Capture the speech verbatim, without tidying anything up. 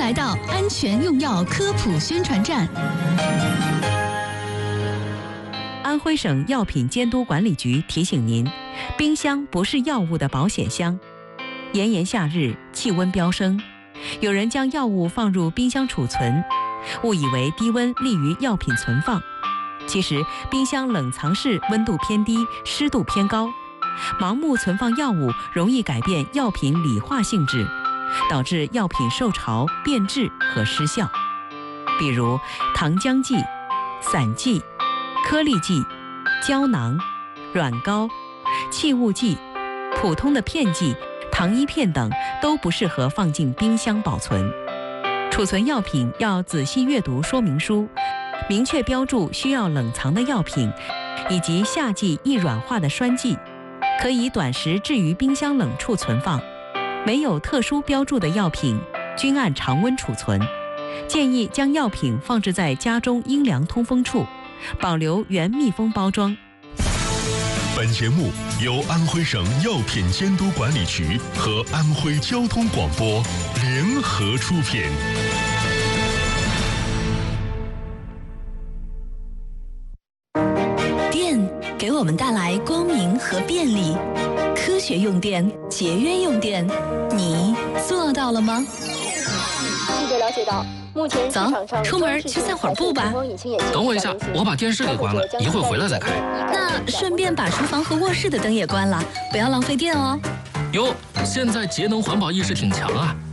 来到安全用药科普宣传站。 安徽省药品监督管理局提醒您，冰箱不是药物的保险箱。炎炎夏日，气温飙升，有人将药物放入冰箱储存，误以为低温利于药品存放。其实，冰箱冷藏室温度偏低，湿度偏高，盲目存放药物容易改变药品理化性质，导致药品受潮、变质和失效。比如糖浆剂、散剂、颗粒剂、胶囊、软膏、气雾剂、普通的片剂、糖衣片等都不适合放进冰箱保存。储存药品要仔细阅读说明书，明确标注需要冷藏的药品，以及夏季易软化的栓剂，可以短时置于冰箱冷处存放。没有特殊标注的药品均按常温储存，建议将药品放置在家中阴凉通风处，保留原密封包装。 本节目由安徽省药品监督管理局和安徽交通广播联合出品。 电给我们带来光明和便利，科学用电，节约用电，你做到了吗？ 记者了解到，目前市场上出门去散会儿步吧。 等我一下，我把电视给关了，一会儿回来再开。 那顺便把厨房和卧室的灯也关了，不要浪费电哦。 哟，现在节能环保意识挺强啊。